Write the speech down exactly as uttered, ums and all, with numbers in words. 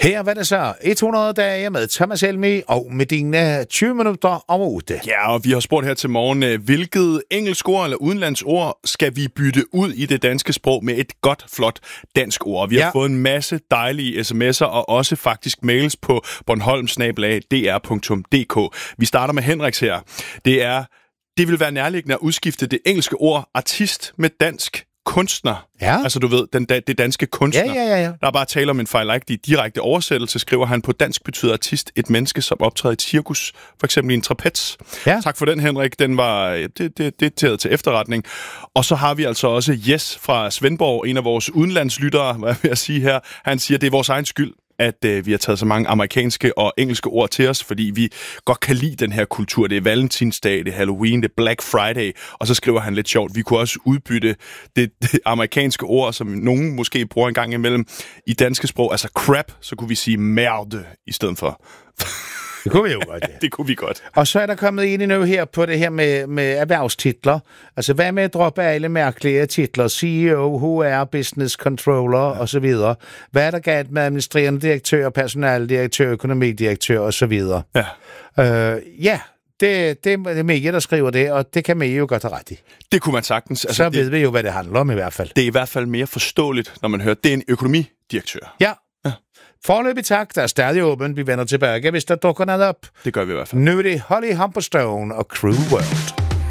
Her var det så hundrede dage med Thomas Helmig og med dine tyve minutter over otte. Ja, og vi har spurgt her til morgen, hvilket engelsk ord eller udenlandsord skal vi bytte ud i det danske sprog med et godt, flot dansk ord. Vi har ja. fået en masse dejlige sms'er og også faktisk mails på bornholm snabel-a d r punktum d k. Vi starter med Henriks her. Det er, det vil være nærliggende at udskifte det engelske ord artist med dansk kunstner. Ja. Altså, du ved, den, det danske kunstner. Ja, ja, ja, ja. Der er bare tale om en fejlagtig direkte oversættelse, skriver han. På dansk betyder artist et menneske, som optræder i et cirkus, for eksempel i en trapez. Ja. Tak for den, Henrik. Den var det, det, det taget til efterretning. Og så har vi altså også Jes fra Svendborg, en af vores udenlandslyttere, hvad vil jeg sige her. Han siger, det er vores egen skyld, at øh, vi har taget så mange amerikanske og engelske ord til os, fordi vi godt kan lide den her kultur. Det er Valentinsdag, det er Halloween, det er Black Friday, og så skriver han lidt sjovt, vi kunne også udbytte det, det amerikanske ord, som nogen måske bruger en gang imellem i danske sprog, altså crap, så kunne vi sige merde i stedet for. Det kunne vi jo godt, ja. Det kunne vi godt. Og så er der kommet ind nu her på det her med, med erhvervstitler. Altså, hvad med at droppe alle mærkelige titler? C E O, H R, Business Controller ja. osv. Hvad er der galt med administrerende direktør, personaldirektør, økonomidirektør osv.? Ja. Øh, ja, det, det er Mie, der skriver det, og det kan Mie jo godt have ret i. Det kunne man sagtens. Altså, så det, ved vi jo, hvad det handler om i hvert fald. Det er i hvert fald mere forståeligt, når man hører, det er en økonomidirektør. Ja. Forløbig tak, der er stadig åbent. Vi vender tilbage, hvis der dukker noget op. Det gør vi i hvert fald. Nu er det Holly Humberstone og Cruel World.